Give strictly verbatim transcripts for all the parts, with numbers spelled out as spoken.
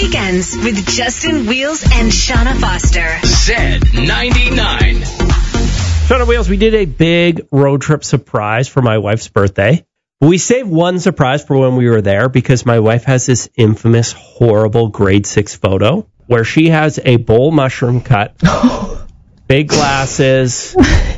Weekends with Justin Wheels and Shauna Foster. Z ninety-nine. Shauna Wheels, we did a big road trip surprise for my wife's birthday. We saved one surprise for when we were there because my wife has this infamous, horrible grade six photo where she has a bowl mushroom cut, big glasses,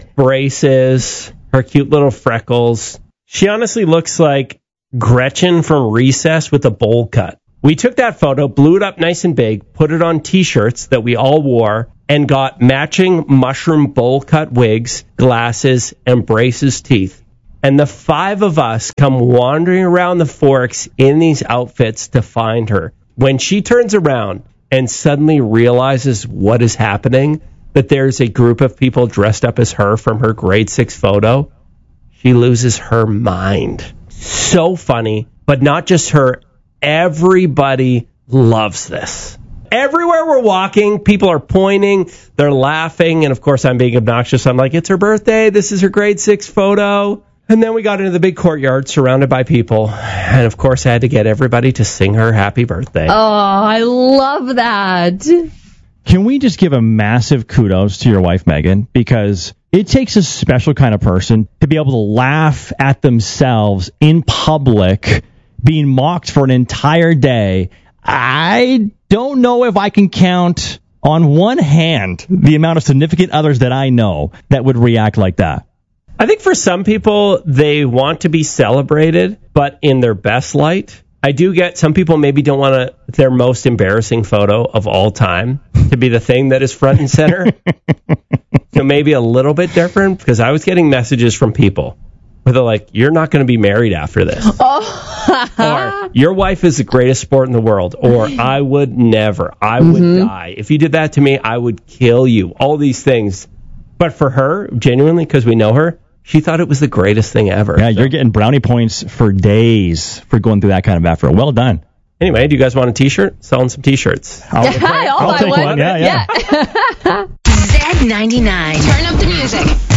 braces, her cute little freckles. She honestly looks like Gretchen from Recess with a bowl cut. We took that photo, blew it up nice and big, put it on T-shirts that we all wore, and got matching mushroom bowl cut wigs, glasses, and braces teeth. And the five of us come wandering around the Forks in these outfits to find her. When she turns around and suddenly realizes what is happening, that there's a group of people dressed up as her from her grade six photo, she loses her mind. So funny, but not just her. Everybody loves this. Everywhere we're walking, people are pointing, they're laughing, and of course I'm being obnoxious. I'm like, it's her birthday, this is her grade six photo. And then we got into the big courtyard surrounded by people, and of course I had to get everybody to sing her happy birthday. Oh, I love that. Can we just give a massive kudos to your wife, Megan? Because it takes a special kind of person to be able to laugh at themselves in public, being mocked for an entire day. I don't know if I can count on one hand the amount of significant others that I know that would react like that. I think for some people, they want to be celebrated, but in their best light. I do get some people maybe don't want to, their most embarrassing photo of all time to be the thing that is front and center. So maybe a little bit different, because I was getting messages from people where they're like, you're not going to be married after this. Oh. Or your wife is the greatest sport in the world. Or I would never. I would mm-hmm. die. If you did that to me, I would kill you. All these things. But for her, genuinely, because we know her, she thought it was the greatest thing ever. Yeah, so. You're getting brownie points for days for going through that kind of effort. Well done. Anyway, do you guys want a T-shirt? Selling some T-shirts. I'll, yeah, I'll, I'll take one. one. Yeah, yeah. yeah. Z ninety-nine. Turn up the music.